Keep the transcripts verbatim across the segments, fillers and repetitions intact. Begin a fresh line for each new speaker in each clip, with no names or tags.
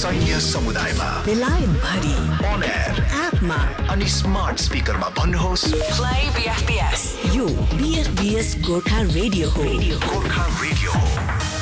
सैन्य समुदायमा
बेलायत भरि
on air
एपमा
अनि स्मार्ट स्पिकरमा भन्नुहोस्
प्ले बीएफपीएस। यो बीएफपीएस गोर्खा रेडियो हो।
गोर्खा रेडियो हो।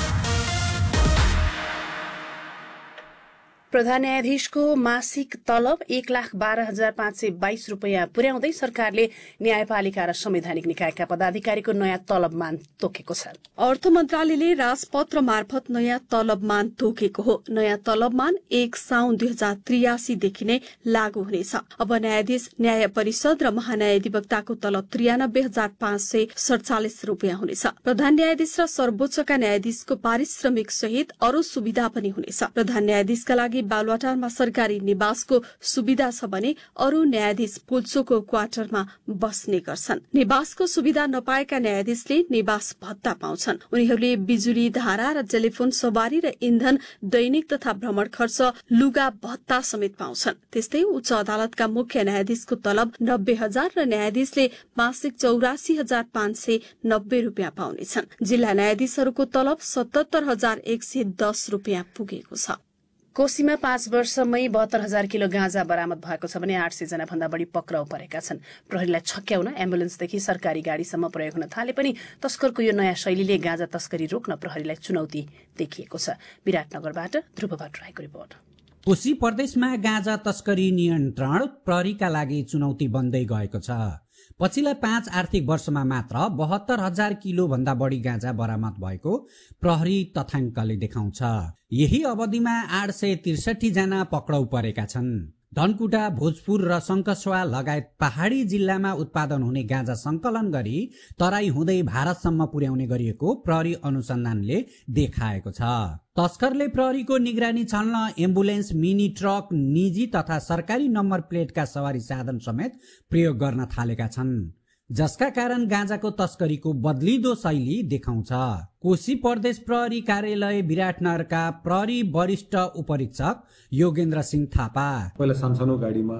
प्रधान न्यायाधीशको मासिक तलब एक लाख बाह्र हजार पाँच सय बाइस रुपियाँ पुर्याउँदै सरकारले न्यायपालिका र संवैधानिक निकायका पदाधिकारीको नयाँ तलबमान तोकेको छ।
अर्थ मन्त्रालयले राजपत्र मार्फत नयाँ तलबमान तोकेको हो। नयाँ तलबमान एक साउन दुई हजार त्रियासीदेखि नै लागू हुनेछ। अब न्यायाधीश, न्याय परिषद र महान्यायाधिवक्ताको तलब त्रियानब्बे हजार पाँच सय सड़चालिस रुपियाँ हुनेछ। प्रधान न्यायाधीश र सर्वोच्चका न्यायाधीशको पारिश्रमिक सहित अरू सुविधा पनि हुनेछ। प्रधान न्यायाधीशका लागि बालुवाटारमा सरकारी निवासको सुविधा छ भने अरू न्यायाधीश पुल्चोको क्वार्टरमा बस्ने गर्छन्। निवासको सुविधा नपाएका न्यायाधीशले निवास भत्ता पाउँछन्। उनीहरूले बिजुली, धारा र टेलिफोन सवारी र इन्धन, दैनिक तथा भ्रमण खर्च, लुगा भत्ता समेत पाउँछन्। त्यस्तै उच्च अदालतका मुख्य न्यायाधीशको तलब नब्बे हजार र न्यायाधीशले मासिक चौरासी हजार पाँच सय नब्बे रुपियाँ पाउनेछन्। जिल्ला न्यायाधीशहरूको तलब सतहत्तर हजार एक सय दस रुपियाँ पुगेको छ।
कोशीमा पाँच वर्षमै बहत्तर हजार किलो गाँजा बरामद भएको छ भने आठ सय जना भन्दा बढ़ी पक्राउ परेका छन्। प्रहरीलाई छक्याउन एम्बुलेन्सदेखि सरकारी गाड़ीसम्म प्रयोग हुन थाले पनि तस्करको यो नयाँ शैलीले गाँजा तस्करी रोक्न प्रहरीलाई चुनौती देखिएको छ। विराटनगरबाट ध्रुव भट्टराईको रिपोर्ट।
कोशी प्रदेशमा गाँजा तस्करी नियन्त्रण प्रहरीका लागि चुनौती बन्दै गएको छ। पछिल्ला पाँच आर्थिक वर्षमा मात्र बहत्तर हजार किलो भन्दा बढ़ी गाँजा बरामद भएको प्रहरी तथ्याङ्कले देखाउँछ। यही अवधिमा आठ सय त्रिसठी जना पक्राउ परेका छन्। धनकुटा, भोजपुर र शंखसुवा लगायत पहाड़ी जिल्लामा उत्पादन हुने गाँजा संकलन गरी तराई हुँदै भारतसम्म पुर्याउने गरिएको प्रहरी अनुसन्धानले देखाएको छ। तस्करले प्रहरीको निगरानी छल्न एम्बुलेन्स, मिनी ट्रक, निजी तथा सरकारी नम्बर प्लेटका सवारी साधन समेत प्रयोग गर्न थालेका छन्, जसका कारण गाँजाको तस्करीको बदलिदो शैली देखाउँछ। कोशी प्रदेश प्रहरी कार्यालय विराटनगरका प्रहरी वरिष्ठ उपरीक्षक योगेन्द्र सिंह थापा
पहिला सानसानो गाडीमा,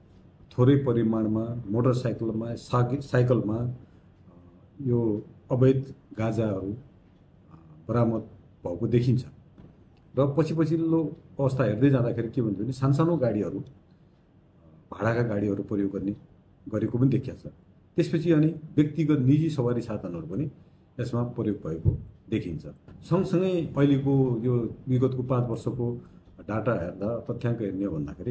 थोरै परिमाणमा, मोटरसाइकलमा, साइकलमा यो अवैध गाँजाहरू बरामद भएको देखिन्छ। र पछि पछिल्लो अवस्था हेर्दै जाँदाखेरि के भन्छ भने सानसानो गाडीहरू, भाडाका गाडीहरू प्रयोग गर्ने गरेको पनि देखिन्छ। त्यसपछि अनि व्यक्तिगत निजी सवारी साधनहरू पनि यसमा प्रयोग भएको देखिन्छ। सँगसँगै अहिलेको यो विगतको पाँच वर्षको डाटा हेर्दा, तथ्याङ्क हेर्ने हो भन्दाखेरि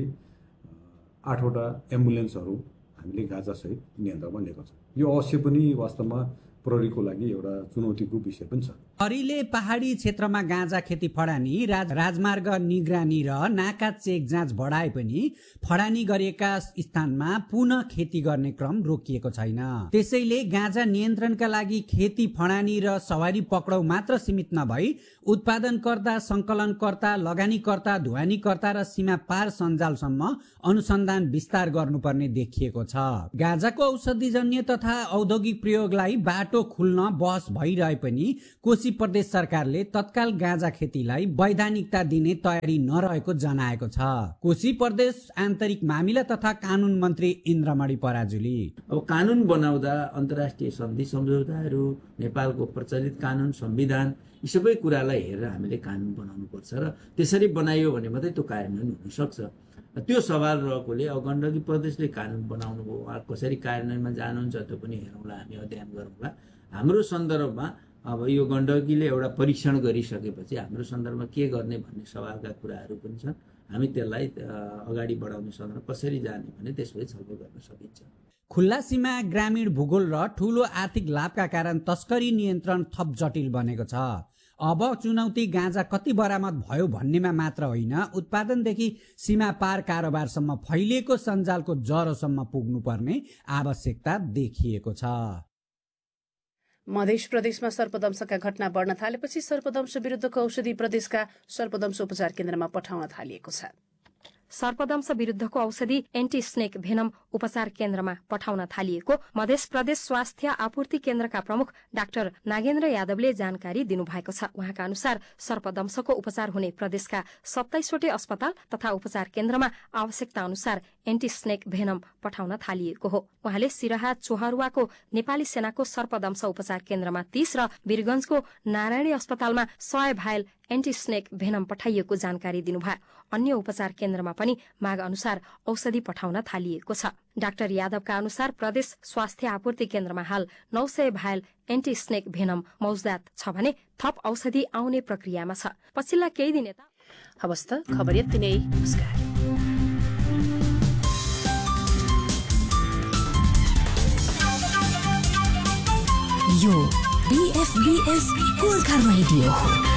आठवटा एम्बुलेन्सहरू हामीले गाँजासहित नियन्त्रणमा लिएको छ। यो अवश्य पनि वास्तवमा प्रहरीको लागि एउटा चुनौतीको विषय पनि छ।
प्रहरीले पहाडी क्षेत्रमा गाँजा खेती, फडानी, राज राजमार्ग निगरानी र नाका चेक जाँच बढाए पनि फडानी गरिएका स्थानमा पुनः खेती गर्ने क्रम रोकिएको छैन। त्यसैले गाँजा नियन्त्रणका लागि खेती, फडानी र सवारी पक्राउ मात्र सीमित नभई उत्पादनकर्ता, संकलनकर्ता, लगानीकर्ता, ढुवानीकर्ता र सीमा पार सञ्जालसम्म अनुसन्धान विस्तार गर्नुपर्ने देखिएको छ। गाँजाको औषधिजन्य तथा औद्योगिक प्रयोगलाई बाटो खुल्न बहस भइरहे पनि कोशी प्रदेश सरकारले तत्काल गाँजा खेतीलाई वैधानिकता दिने तयारी नरहेको जनाएको छ। कोशी प्रदेश आन्तरिक मामिला तथा कानून मन्त्री इन्द्रमणि पराजुली
अब कानून बनाउँदा अन्तर्राष्ट्रिय सन्धि सम्झौताहरू, नेपालको प्रचलित कानून, संविधान, यी सबै कुरालाई हेरेर हामीले कानून बनाउनु पर्छ र त्यसरी बनाइयो भने मात्रै त्यो कार्यान्वयन हुन सक्छ। त्यो सवाल रहेकोले अब गण्डकी प्रदेशले कानून बनाउनु भयो, कसरी कार्यान्वयनमा जानुहुन्छ त्यो पनि हेरौँला, हामी अध्ययन गरौँला। हाम्रो सन्दर्भमा अब यो गण्डकीले एउटा परीक्षण गरिसकेपछि हाम्रो सन्दर्भमा के गर्ने भन्ने सवालका कुराहरू पनि छन्। हामी त्यसलाई अगाडि बढाउने सन्दर्भ कसरी जाने भने त्यसपछि छलफल गर्न सकिन्छ।
खुल्ला सीमा, ग्रामीण भूगोल र ठूलो आर्थिक लाभका कारण तस्करी नियन्त्रण थप जटिल बनेको छ। अब चुनौती गाँजा कति बरामद भयो भन्नेमा मात्र होइन, उत्पादनदेखि सीमा पार कारोबारसम्म फैलिएको सञ्जालको जरोसम्म पुग्नुपर्ने आवश्यकता देखिएको छ।
मध्य प्रदेशमा सर्पदंशका घटना बढ्न थालेपछि सर्पदंश विरुद्धको औषधि प्रदेशका सर्पदंश उपचार केन्द्रमा पठाउन थालिएको छ।
सर्पदंश विरुद्धको औषधि एन्टी स्नेक भेनम उपचार केन्द्रमा पठाउन थालिएको मध्य प्रदेश स्वास्थ्य आपूर्ति केन्द्रका प्रमुख डाक्टर नागेन्द्र यादवले जानकारी दिनुभएको छ। उहाँका अनुसार सर्पदंशको उपचार हुने प्रदेशका सत्ताइसवटै अस्पताल तथा उपचार केन्द्रमा आवश्यकता अनुसार एन्टी स्नेक भेनम पठाउन थालिएको हो। उहाँले सिराहा चोहरुवाको नेपाली सेनाको सर्पदंश उपचार केन्द्रमा तीस र वीरगंजको नारायणी अस्पतालमा सय भाइल एन्टी स्नेक भेनम पठाइएको जानकारी दिनुभयो। अन्य उपचार केन्द्रमा पनि माग अनुसार औषधि पठाउन थालिएको छ। डाक्टर यादवका अनुसार प्रदेश स्वास्थ्य आपूर्ति केन्द्रमा हाल नौ सय भायल एन्टी स्नेक भेनम मौजदात छ भने थप औषधि आउने प्रक्रियामा छ। पछिल्ला केही दिन यता
हवस् त खबर यति नै। नमस्कार।
यो बीएफबीएस गोर्खा रेडियो हो।